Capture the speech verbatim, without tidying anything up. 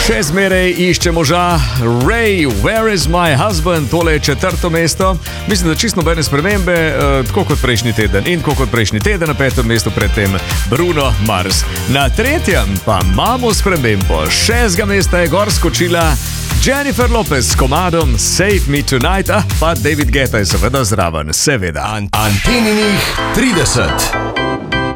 Še zmeraj išče moža. Ray, where is my husband? Tole je četrto mesto. Mislim, da čisto nobene spremembe, uh, tako kot prejšnji teden. In tako kot prejšnji teden na petem mestu predtem Bruno Mars. Na tretjem pa imamo spremembo. Šestega mesta je gor skočila Jennifer Lopez s komadom Save Me Tonight, ah, pa David Guetta je seveda zraven, seveda. Anteninih trideset.